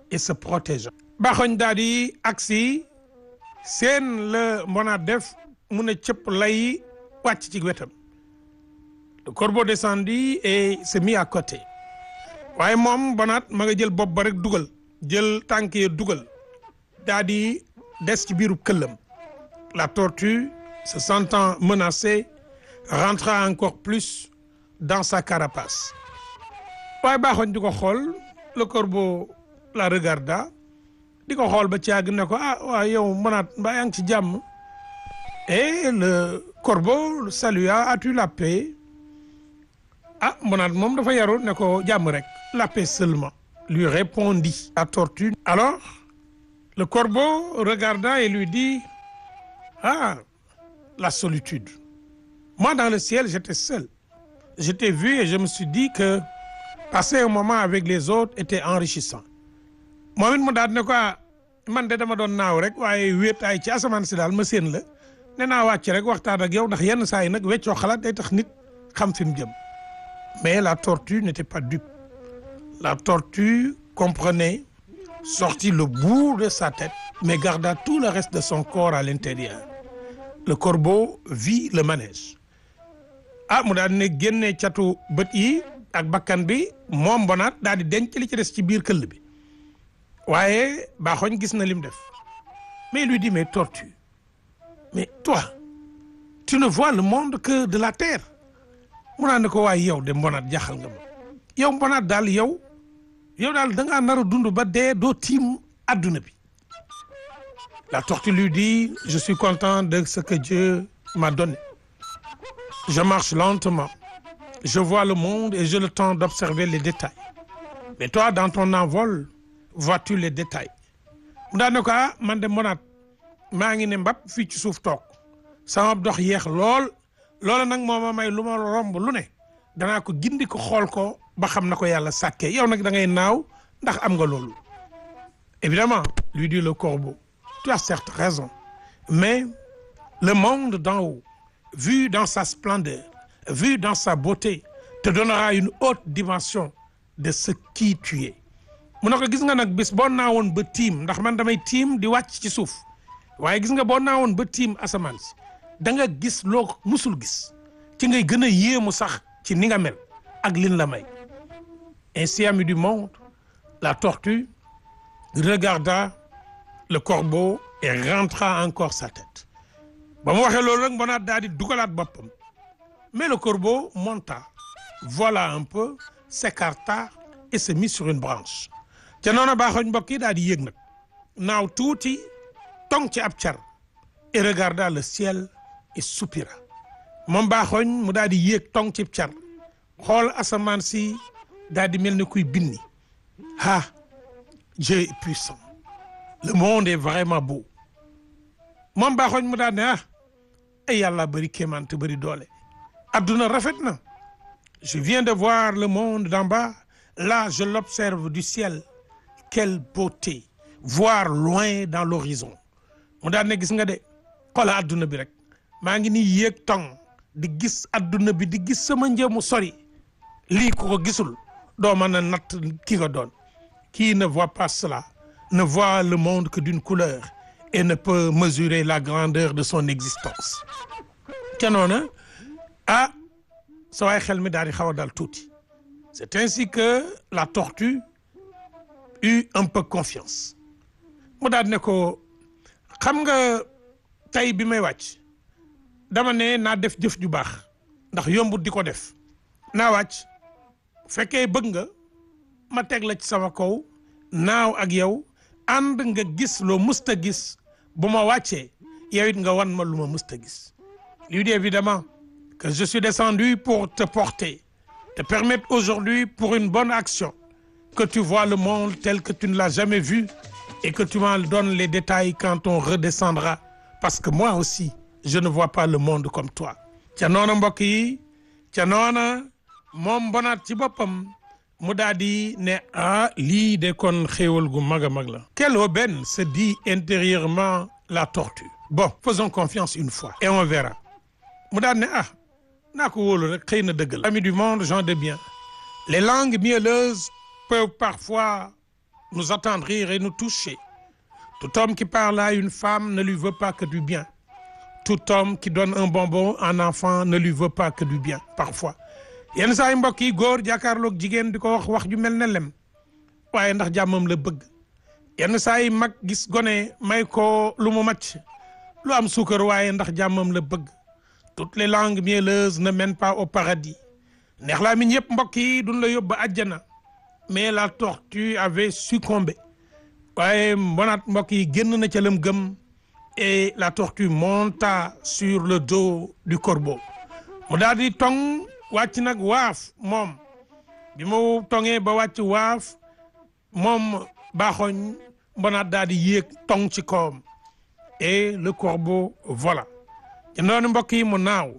et se protégeant. Baxoñ daal di agsi seen la Mbonade def mu ne cëpp lay wàcc ci wetam. Le corbeau descendit et se mit à côté. waaye moom Mbonade ma nga jël bopp ba rek dugal jël tànk yi dugal daal di des ci biiru këllam. La tortue, se sentant menacée, rentra encore plus dans sa carapace. waaye Baxoñ di ko xool le corbeau la regarda di ko xool ba ci àgg ne ko ah waaw yow Mbonade mbaa yaa ngi ci jàmm. Et le corbeau le salua, as-tu la paix? Ah Mbonade moom dafa yaru ne ko jàmm rek. La paix seulement, lui répondit la tortue. Alors le corbeau regarda et lui dit ah la solitude. Moi dans le ciel j'étais seul. Je t'ai vu et je me suis dit que passer un moment avec les autres était enrichissant. moom it mu daal ne ko man de dama doon naaw rek waaye wéetaay ci asamaan si daal ma séen la ne naa wàcc rek waxtaan ak yow ndax yenn saa yi nag weccoo xalaat day tax nit xam fi mu jëm. Mais la tortue n'était pas dupe. La tortue comprenait, sortit le bout de sa tête, mais garda tout le reste de son corps à l'intérieur. Le corbeau vit le manège. ah mu daal ne génne catu bët yi ak bakkan bi moom Mbonade daal di denc li ci des ci biir këll bi. waaye Baxoñ gis na lim def. mais il lui dit mais tortue, mais toi tu ne vois le monde que de la terre. mu naan ne ko waaye yow de Mbonade jaaxal nga ma yow Mbonade daal yow daal da ngaa nar a dund ba dee doo tiim adduna bi. La tortue lui dit je suis content de ce que Dieu m'a donné. Je marche lentement, je vois le monde et j'ai le temps d'observer les détails. Mais toi dans ton envol vois-tu les détails. mu daan ne ko ah man de Mbonade maa ngi ne mbap fii ci suuf toog sama dox yeex lool. loola nag moo ma may lu ma romb lu ne danaa ko gindi ko xool ko ba xam na ko yàlla sàkkee yow nag da ngay naaw ndax am nga loolu. Évidemment, lui dit le corbeau, tu as certes raison, mais le monde d'en haut, vu dans sa splendeur, vu dans sa beauté, te donnera une haute dimension de ce qui tu es. mu ne ko gis nga nag bis boo naawoon ba tiim ndax man damay tiim di wàcc ci suuf waaye gis nga boo naawoon ba tiim asamaan si da nga gis loo musul gis ci ngay gën a yéemu sax ci ni nga mel ak lin la may. Ainsi, ami du monde, la tortue regarda le corbeau et rentra encore sa tête. ba mu waxee loolu rek Mbonade daal di dugalaat boppam. Mais le corbeau monta, vola un peu, s'écarta et se mit sur une branche. ca noonu Baxoñ mbokk yi daal di yéeg nag naaw tuuti tong ci ab car et regarda le ciel et soupira. moom Baxoñ mu daal di yéeg tong ci car xool asamaan si daal di mel ni kuy binni. ah Dieu est puissant, le monde est vraiment beau. moom Baxoñ mu daal ne ah ay yàlla bëri kéemaan te bëri doole. adduna rafet na. Je viens de voir le monde d'en bas, là je l'observe du ciel. Quelle beauté, voir loin dans l'horizon. mu daal ne gis nga de xoola adduna bi rek maa ngi nii yéeg tong di gis adduna bi di gis sama njëmu sori lii ku ko gisul doo mën a natt ki nga doon. Qui ne voit pas cela ne voit le monde que d'une couleur et ne peut mesurer la grandeur de son existence. ca noona ah sa waay xel mi daal di xaw a dal tuuti. C'est ainsi que la tortue eut un peu confiance. mu daal ne ko xam nga tey bi may wàcc dama ne naa def jëf ju baax ndax yombut di ko def naa wàcc fekkee bëgg nga ma teg la ci sama kaw naaw ak yow ànd nga gis loo musta gis bu ma wàccee yow it nga wan ma lu ma musta gis. Lui dit évidemment que je suis descendu pour te porter, te permettre aujourd'hui pour une bonne action que tu vois le monde tel que tu ne l'as jamais vu et que tu m'en donnes les détails quand on redescendra parce que moi aussi je ne vois pas le monde comme toi. ca noona mbokk yi ca noona moom Mbonade ci boppam mu daal di ne ah lii de kon xéewal gu mag a mag la. Quelle aubaine, se dit intérieurement la tortue. Bon, faisons confiance une fois et on verra. mu daal ne ah naa ko wóolu rek xëy na dëgg la. Amis du monde, gens de bien, les langues mielleuses peuvent parfois nous attendrir et nous toucher. Tout homme qui parle à une femme ne lui veut pas que du bien. Tout homme qui donne un bonbon à un enfant ne lui veut pas que du bien parfois. yenn saa yi mbokk yi góor jàkkaarloog jigéen di ko wax ju mel ne lem waaye ndax jàmmam la bëgg. yenn saa yi mag gis gone may ko lu mu màcc lu am suukar waaye ndax jàmmam la bëgg. toutes les langues mielleuses ne mènent pas au paradis. neex laa miñ yëpp mbokk yi duñ la yóbbu àjjana. mais la tortue avait succombé. waaye mbonaat mbokk yi génn na ca lam gëm. et la tortue monta sur le dos du corbeau. mu daal di tong wàcc nag waaf moom. bi mu tongee ba wàcc waaf moom baaxoñ mbonaat daal di yéeg tong ci kawam. et le corbeau vola. ci noonu mbokk yi mu naaw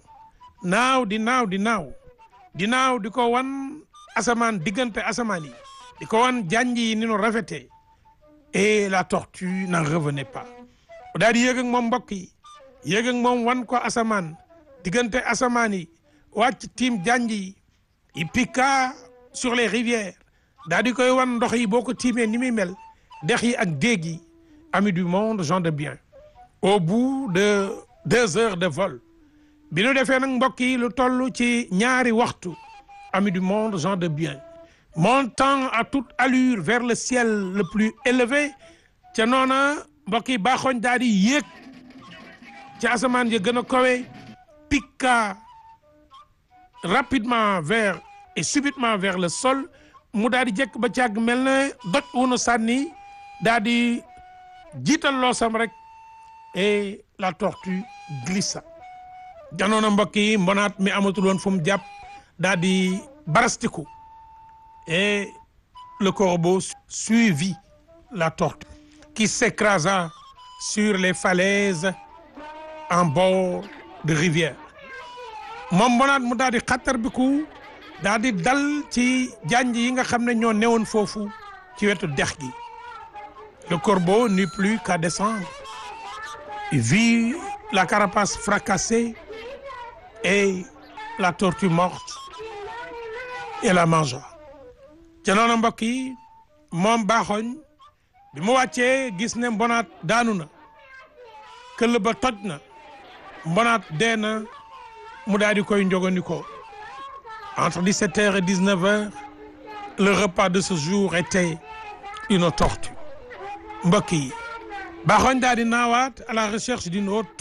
di ko wan asamaan diggante asamaan yi. di ko wan janj yi ni nu rafetee. et la tortue n'en revenait pas. mu daal di yéeg ak moom mbokk yi yéeg ak moom wan ko asamaan diggante asamaan yi wàcc tiim janj yi. il piqua sur les rivières daal di koy wan ndox yi boo ko tiimee ni muy mel dex yi ak déeg yi. amis du monde, gens de bien. au bout de 2 heures de vol bi nu defee nag mbokk yi lu toll ci ñaari waxtu. amis du monde, gens de bien. montant à toute allure vers le ciel le plus élevé ca noona mbokk yi baaxoñ daal di yéeg ci asamaan ya gën a kawe. piqua rapidement vers et subitement vers le sol. mu daal di jekk ba càgg mel na doj wu nu sànni daal di jiital loosam rek. et la tortue glissa. janoona mbokk yi mbonaat mi amatul woon fu mu jàpp daal di barastiku. et le corbeau suivit la tortue qui s'écrasa sur les falaises en bord de rivière. moom mbonaat mu daal di xattar biku daal di dal ci janj yi nga xam ne ñoo newoon foofu ci wetu dex gi. le corbeau n'eut plus qu'à descendre. il vit la carapace fracassée et la tortue morte et la mangea. ca noonu mbokk yi moom baaxoñ bi mu wàccee gis ne mbonaat daanu na këll ba toj na mbonaat dee na mu daal di koy njogandikoo. entre 17h et 19h le repas de ce jour était une tortue. mbokk yi baaxoñ daal di naawaat à la recherche d'une autre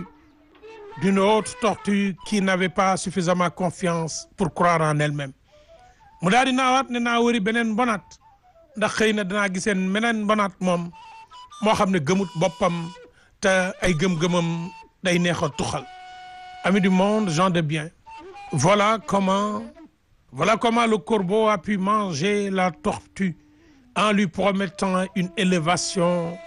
tortue qui n'avait pas suffisamment confiance pour croire en elle-même. mu daal di naawaat ne naa wëri beneen mbonaat ndax xëy na danaa giseen meneen mbonaat moom moo xam ne gëmut boppam te ay gëm-gëmam day neex a tuxal. amis du monde, gens de bien. voilà comment le corbeau a pu manger la tortue en lui promettant une élévation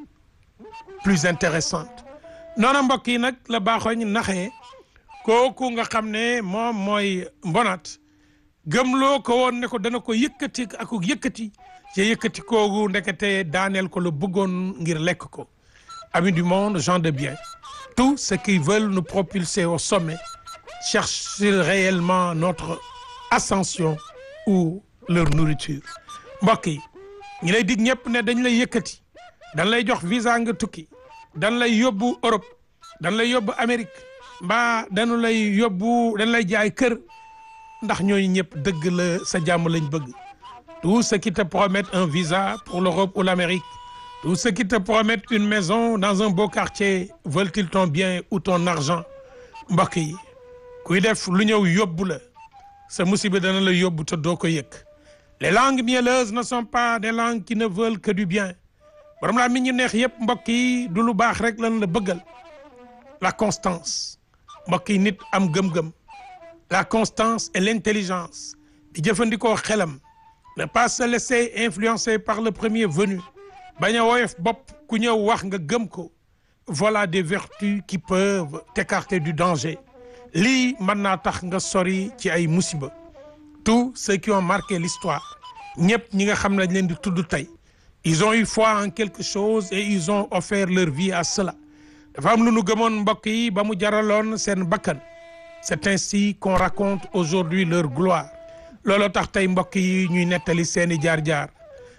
plus intéressante. noonu mbokk yi nag la baaxoñ naxee kooku nga xam ne moom mooy mbonaat gëmloo ko woon ne ko dana ko yëkkati ak yëkkati ci yëkkati koogu ndekete daaneel ko la bëggoon ngir lekk ko. amis du monde, gens de bien. tous ceux qui veulent nous propulser au sommet cherchent-ils réellement notre ascension ou leur nourriture. mbokk yi ñi lay dig ñëpp ne dañ lay yëkkati dañ lay jox visa nga tukki dañ lay yóbbu Europe dañ lay yóbbu Amérique mbaa dañ lay jaay kër ndax ñooñu ñëpp dëgg la sa jàmm lañ bëgg. tous ceux qui te promettent un visa pour l'Europe ou l'Amérique, tous ceux qui te promettent une maison dans un beau quartier veulent-ils ton bien ou ton argent. mbokk yi kuy def lu ñëw yóbbu la sa musiba dana la yóbbu te doo ko yëg. les langues mielleuses ne sont pas des langues qui ne veulent que du bien. borom laa mi ñu neex yëpp mbokk yi du lu baax rek lan la bëggal. la constance mbokk yi nit am gëm-gëm. la constance et l'intelligence di jëfandikoo xelam. ne pas se laisser influencer par le premier venu. bañ a woyof bopp ku ñëw wax nga gëm ko. voilà des vertus qui peuvent t'écarter du danger. lii mën naa tax nga sori ci ay musiba. tous ceux qui ont marqué l'histoire ñëpp ñi nga xam ne dañ leen di tudd tey. ils ont eu foi en quelque chose et ils ont offert leur vie à cela. dafa am lu nu gëmoon mbokk yi ba mu jaraloon seen bakkan. c'est ainsi qu'on raconte aujourd'hui leur gloire. looloo tax tey mbokk yi ñuy nettali seeni jaar-jaar.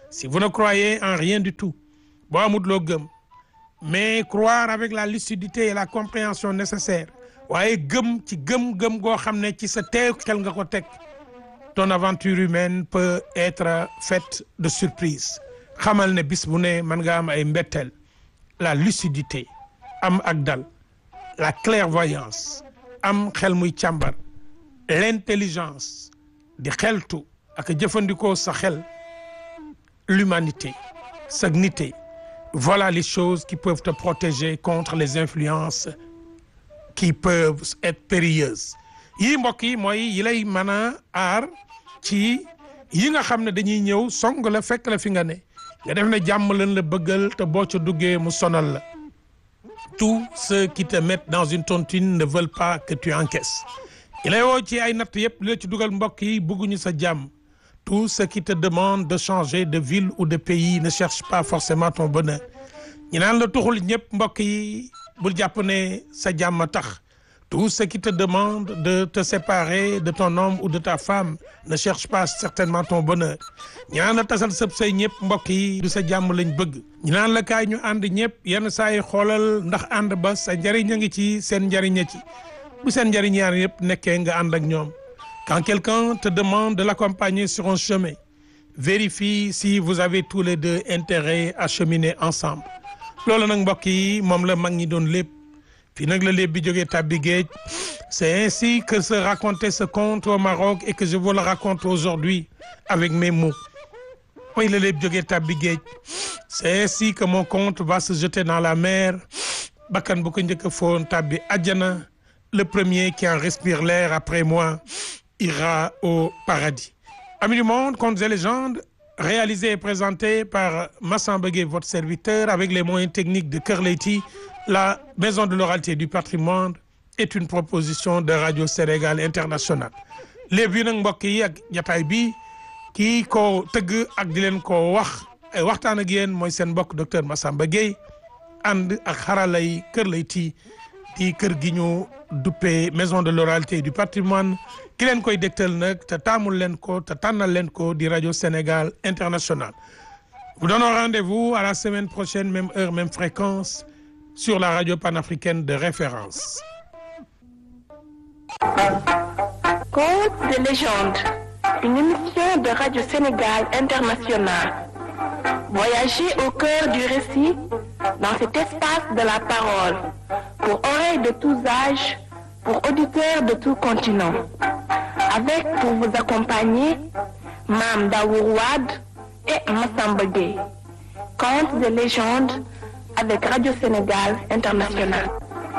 si vous ne croyez en rien du tout boo amut loo gëm mais croire avec la lucidité et la compréhension nécessaire waaye gëm ci gëm-gëm goo xam ne ci sa teew xel nga ko teg ton aventure humaine peut être faite de surprise xamal ne bis bu ne mën nga am ay mbetteel la lucidité am ak dal la clairvoyance am xel muy càmbar l'intelligence di xeltu ak jëfandikoo sa xel l'humanité sa nité voilà les choses qui peuvent te protéger contre les influences qui peuvent être périlleuses yii mbokk yi mooy yi lay mën a aar ci yi nga xam ne dañuy ñëw song la fekk la fi nga ne nga def ne jàmm leen la bëggal te boo ca duggee mu sonal la tous ceux qui te mettent dans une tontine ne veulent pas que tu encaisses yi lay woo ci ay natt yëpp li la ci dugal mbokk yi bëgguñu sa jàmm tous ceux qui te demandent de changer de ville ou de pays ne cherchent pas forcément ton bonheur ñi naan la tuxul ñëpp mbokk yi bul jàpp ne sa jàmm tax tous ceux qui te demandent de te séparer de ton homme ou de ta femme ne cherchent pas certainement ton bonheur ñi naan la tasal sëb say ñëpp mbokk yi du sa jàmm lañ bëgg ñi naan la kaay ñu ànd ñëpp yenn saa yi xoolal ndax ànd ba sa njariñ a ngi ci seen njariñ a ci bu seen njariñ yaar yëpp nekkee nga ànd ak ñoom quand quelqu'un te demande de l'accompagner sur un chemin vérifie si vous avez tous les deux intérêt à cheminer ensemble loolu nag mbokk yi moom la mag ñi doon lépp fii nag la lépp bi jógee tàbbi géej c'est ainsi que se racontait ce conte au Maroc et que je vous le raconte aujourd'hui avec mes mots mooy la lépp jógee tàbbi géej c'est ainsi que mon conte va se jeter dans la mer bakkan bu ko njëkk a foon tàbbi àjjana le premier qui en respire l'air après moi ira au paradis. Amis du monde, contes et légendes, réalisé et présenté par Massamba Gueye, votre serviteur, avec les moyens techniques de Kër Leyti. La Maison de l'oralité du patrimoine est une proposition de Radio Sénégal International. léegi nag mbokk yi ak jataay bi kii ko tëgg ak di leen ko wax ay waxtaan ak yéen mooy seen mbokk docteur Massamba Gueye ànd ak xaralay Kër Leyti di kër gi ñu duppee Maison de l'oralité du patrimoine ki leen koy dégtal nag te taamul leen ko te tànnal leen ko di Radio Sénégal International. Vous donnons rendez-vous à la semaine prochaine, même heure, même fréquence, sur la radio panafricaine de référence. Contes de légende, une émission de Radio Sénégal International. Voyagez au cœur du récit, dans cet espace de la parole, pour oreilles de tous âges, pour auditeurs de tout continent. Avec pour vous accompagner, Mame Daour Wade et Massamba Gueye. Contes de légende avec Radio Sénégal International.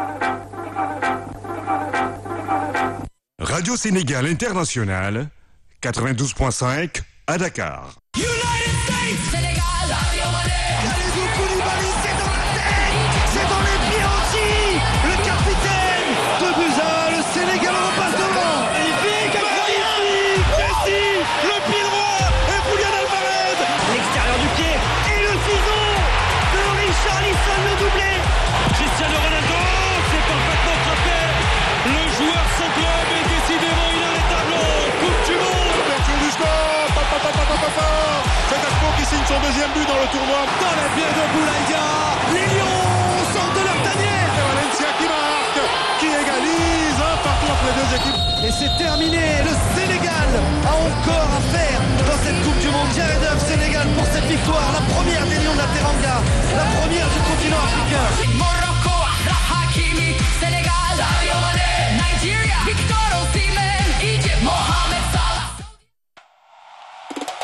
Radio Sénégal International, 92.5 à Dakar. United States, Sénégal, Kalidou Koulibaly, c'est dans la tête, c'est dans les pieds aussi, le capitaine de Buza, le Sénégal repasse devant. Magnifique, magnifique, Messi, le pied droit, et Julian Alvarez, l'extérieur du pied, et le ciseau de Richarlison, le doublé. Cristiano Ronaldo, c'est parfaitement frappé, le joueur sans club est décidément inarrêtable, Coupe du Monde. Ouverture du score, c'est Gakpo qui signe son deuxième but dans le tournoi. Dans les pieds de Boulaïdia, les Lions sortent de leur tanière. Et Valencia qui marque, qui égalise un partout entre les deux équipes. Et c'est terminé, le Sénégal a encore à faire dans cette Coupe du Monde. Jared Huff, Sénégal pour cette victoire, la première des Lions de la Teranga, la première du continent africain. Morocco, Achraf Hakimi, Sénégal, Sadio Mané, Nigeria, Victor Osimhen, Egypt, Mohamed Salah.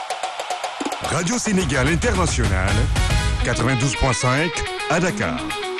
Radio Sénégal International, 92.5 à Dakar.